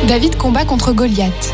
David combat contre Goliath.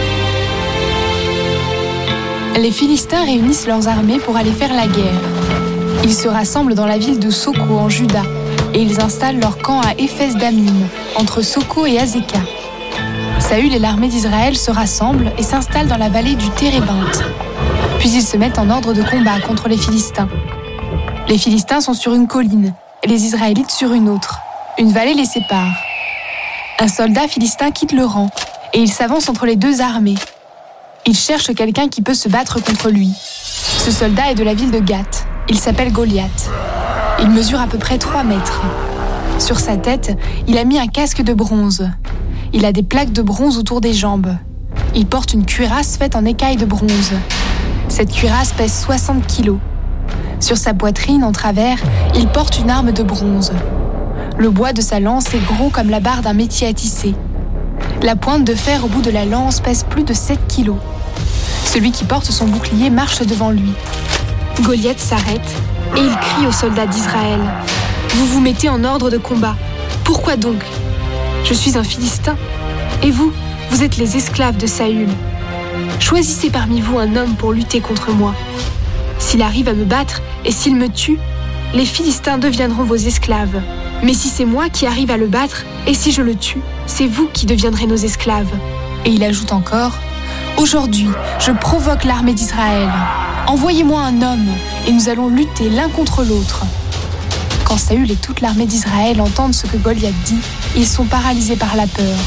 Les Philistins réunissent leurs armées pour aller faire la guerre. Ils se rassemblent dans la ville de Soko en Juda et ils installent leur camp à Éphès-Damim, entre Soko et Azéka. Saül et l'armée d'Israël se rassemblent et s'installent dans la vallée du Térébinthe. Puis ils se mettent en ordre de combat contre les Philistins. Les Philistins sont sur une colline et les Israélites sur une autre. Une vallée les sépare. Un soldat philistin quitte le rang et il s'avance entre les deux armées. Il cherche quelqu'un qui peut se battre contre lui. Ce soldat est de la ville de Gath. Il s'appelle Goliath. Il mesure à peu près 3 mètres. Sur sa tête, il a mis un casque de bronze. Il a des plaques de bronze autour des jambes. Il porte une cuirasse faite en écailles de bronze. Cette cuirasse pèse 60 kilos. Sur sa poitrine, en travers, il porte une arme de bronze. Le bois de sa lance est gros comme la barre d'un métier à tisser. La pointe de fer au bout de la lance pèse plus de 7 kilos. Celui qui porte son bouclier marche devant lui. Goliath s'arrête et il crie aux soldats d'Israël. « Vous vous mettez en ordre de combat. Pourquoi donc ? Je suis un Philistin. Et vous, vous êtes les esclaves de Saül. Choisissez parmi vous un homme pour lutter contre moi. S'il arrive à me battre et s'il me tue, les Philistins deviendront vos esclaves. Mais si c'est moi qui arrive à le battre et si je le tue, c'est vous qui deviendrez nos esclaves. » Et il ajoute encore « Aujourd'hui, je provoque l'armée d'Israël. Envoyez-moi un homme et nous allons lutter l'un contre l'autre. » Quand Saül et toute l'armée d'Israël entendent ce que Goliath dit, ils sont paralysés par la peur.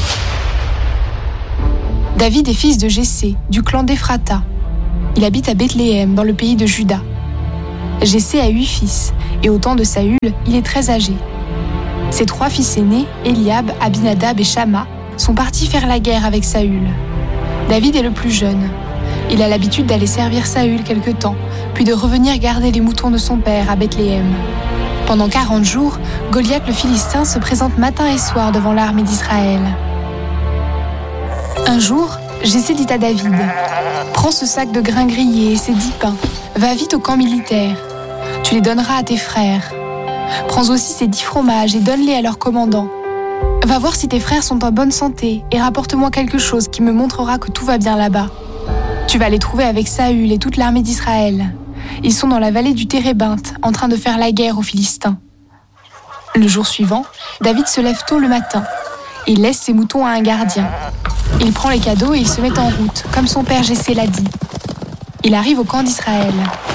David est fils de Jessé, du clan d'Éphrata. Il habite à Bethléem, dans le pays de Juda. Jessé a 8 fils, et au temps de Saül, il est très âgé. Ses 3 fils aînés, Eliab, Abinadab et Shama, sont partis faire la guerre avec Saül. David est le plus jeune. Il a l'habitude d'aller servir Saül quelque temps, puis de revenir garder les moutons de son père à Bethléem. Pendant 40 jours, Goliath le Philistin se présente matin et soir devant l'armée d'Israël. Un jour, Jessé dit à David « Prends ce sac de grains grillés et ces 10 pains. Va vite au camp militaire. Tu les donneras à tes frères. Prends aussi ces 10 fromages et donne-les à leur commandant. Va voir si tes frères sont en bonne santé et rapporte-moi quelque chose qui me montrera que tout va bien là-bas. Tu vas les trouver avec Saül et toute l'armée d'Israël. Ils sont dans la vallée du Térébinthe, en train de faire la guerre aux Philistins. » Le jour suivant, David se lève tôt le matin. Il laisse ses moutons à un gardien. Il prend les cadeaux et il se met en route, comme son père Jessé l'a dit. Il arrive au camp d'Israël.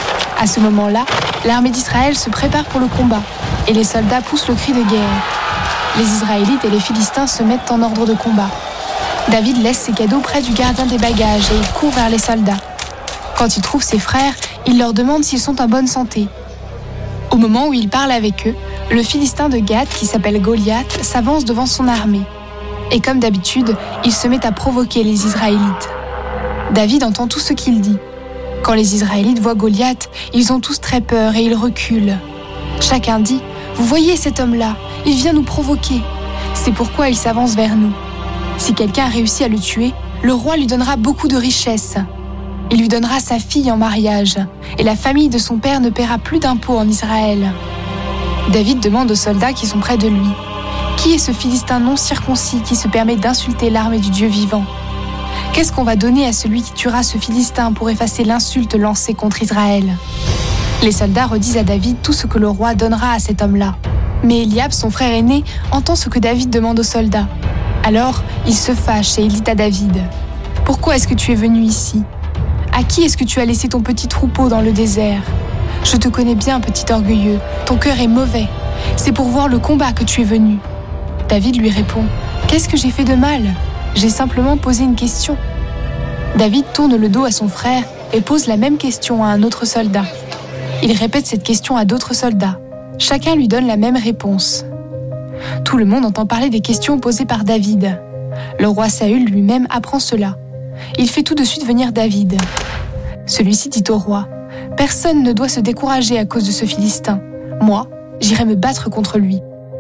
À ce moment-là, l'armée d'Israël se prépare pour le combat et les soldats poussent le cri de guerre. Les Israélites et les Philistins se mettent en ordre de combat. David laisse ses cadeaux près du gardien des bagages et il court vers les soldats. Quand il trouve ses frères, il leur demande s'ils sont en bonne santé. Au moment où il parle avec eux, le Philistin de Gath, qui s'appelle Goliath, s'avance devant son armée. Et comme d'habitude, il se met à provoquer les Israélites. David entend tout ce qu'il dit. Quand les Israélites voient Goliath, ils ont tous très peur et ils reculent. Chacun dit « Vous voyez cet homme-là, il vient nous provoquer. C'est pourquoi il s'avance vers nous. Si quelqu'un réussit à le tuer, le roi lui donnera beaucoup de richesses. Il lui donnera sa fille en mariage, et la famille de son père ne paiera plus d'impôts en Israël. » David demande aux soldats qui sont près de lui « Qui est ce Philistin non circoncis qui se permet d'insulter l'armée du Dieu vivant ? Qu'est-ce qu'on va donner à celui qui tuera ce Philistin pour effacer l'insulte lancée contre Israël ?» Les soldats redisent à David tout ce que le roi donnera à cet homme-là. Mais Eliab, son frère aîné, entend ce que David demande aux soldats. Alors, il se fâche et il dit à David « Pourquoi est-ce que tu es venu ici ? À qui est-ce que tu as laissé ton petit troupeau dans le désert ? Je te connais bien, petit orgueilleux, ton cœur est mauvais. C'est pour voir le combat que tu es venu. » David lui répond « Qu'est-ce que j'ai fait de mal ? J'ai simplement posé une question. » David tourne le dos à son frère et pose la même question à un autre soldat. Il répète cette question à d'autres soldats. Chacun lui donne la même réponse. Tout le monde entend parler des questions posées par David. Le roi Saül lui-même apprend cela. Il fait tout de suite venir David. Celui-ci dit au roi « Personne ne doit se décourager à cause de ce Philistin. Moi, j'irai me battre contre lui. »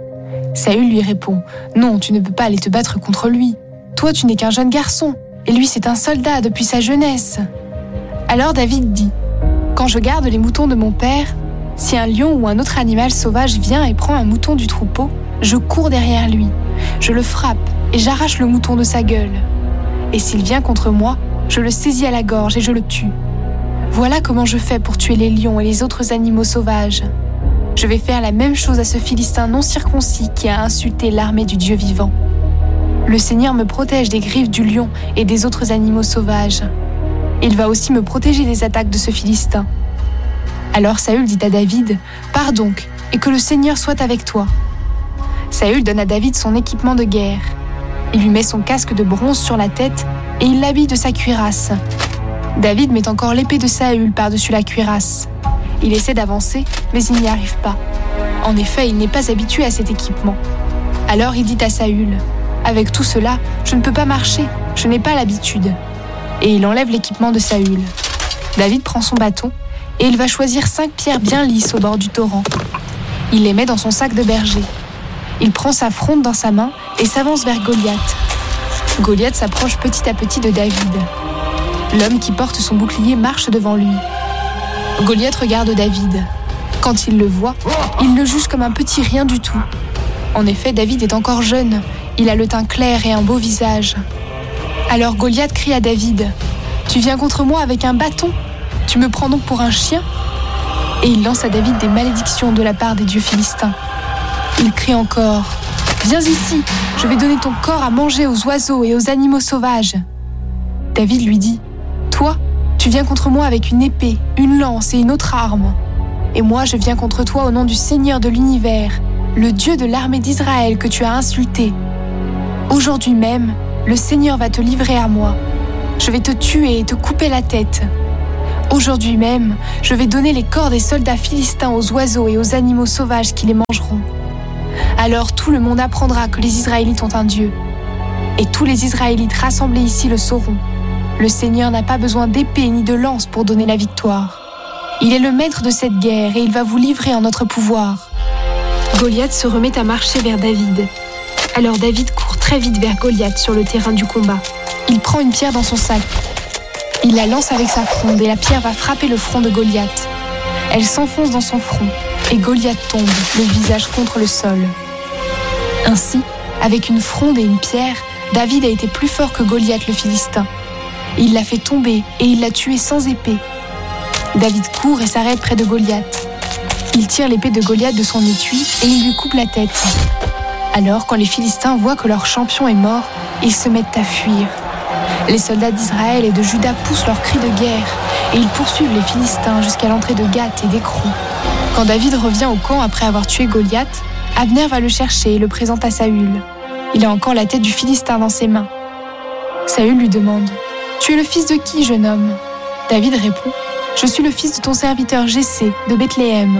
Saül lui répond « Non, tu ne peux pas aller te battre contre lui. Toi, tu n'es qu'un jeune garçon, et lui, c'est un soldat depuis sa jeunesse. » Alors David dit « Quand je garde les moutons de mon père, si un lion ou un autre animal sauvage vient et prend un mouton du troupeau, je cours derrière lui, je le frappe et j'arrache le mouton de sa gueule. Et s'il vient contre moi, je le saisis à la gorge et je le tue. Voilà comment je fais pour tuer les lions et les autres animaux sauvages. Je vais faire la même chose à ce Philistin non circoncis qui a insulté l'armée du Dieu vivant. Le Seigneur me protège des griffes du lion et des autres animaux sauvages. Il va aussi me protéger des attaques de ce Philistin. » Alors Saül dit à David, « Pars donc, et que le Seigneur soit avec toi. » Saül donne à David son équipement de guerre. Il lui met son casque de bronze sur la tête et il l'habille de sa cuirasse. David met encore l'épée de Saül par-dessus la cuirasse. Il essaie d'avancer, mais il n'y arrive pas. En effet, il n'est pas habitué à cet équipement. Alors il dit à Saül, « Avec tout cela, je ne peux pas marcher, je n'ai pas l'habitude. » Et il enlève l'équipement de Saül. David prend son bâton et il va choisir 5 pierres bien lisses au bord du torrent. Il les met dans son sac de berger. Il prend sa fronde dans sa main et s'avance vers Goliath. Goliath s'approche petit à petit de David. L'homme qui porte son bouclier marche devant lui. Goliath regarde David. Quand il le voit, il le juge comme un petit rien du tout. En effet, David est encore jeune. Il a le teint clair et un beau visage. Alors Goliath crie à David, « Tu viens contre moi avec un bâton ? Tu me prends donc pour un chien ?» Et il lance à David des malédictions de la part des dieux philistins. Il crie encore, « Viens ici, je vais donner ton corps à manger aux oiseaux et aux animaux sauvages. » David lui dit, « Toi, tu viens contre moi avec une épée, une lance et une autre arme. Et moi, je viens contre toi au nom du Seigneur de l'univers, le Dieu de l'armée d'Israël que tu as insulté. Aujourd'hui même, le Seigneur va te livrer à moi. Je vais te tuer et te couper la tête. Aujourd'hui même, je vais donner les corps des soldats philistins aux oiseaux et aux animaux sauvages qui les mangeront. Alors tout le monde apprendra que les Israélites ont un Dieu. Et tous les Israélites rassemblés ici le sauront. Le Seigneur n'a pas besoin d'épée ni de lance pour donner la victoire. Il est le maître de cette guerre et il va vous livrer en notre pouvoir. » Goliath se remet à marcher vers David. Alors David court très vite vers Goliath sur le terrain du combat. Il prend une pierre dans son sac. Il la lance avec sa fronde et la pierre va frapper le front de Goliath. Elle s'enfonce dans son front et Goliath tombe, le visage contre le sol. Ainsi, avec une fronde et une pierre, David a été plus fort que Goliath le Philistin. Il l'a fait tomber et il l'a tué sans épée. David court et s'arrête près de Goliath. Il tire l'épée de Goliath de son étui et il lui coupe la tête. Alors, quand les Philistins voient que leur champion est mort, ils se mettent à fuir. Les soldats d'Israël et de Juda poussent leurs cris de guerre et ils poursuivent les Philistins jusqu'à l'entrée de Gath et d'Écron. Quand David revient au camp après avoir tué Goliath, Abner va le chercher et le présente à Saül. Il a encore la tête du Philistin dans ses mains. Saül lui demande, « Tu es le fils de qui, jeune homme ?» David répond, « Je suis le fils de ton serviteur Jessé de Bethléem. »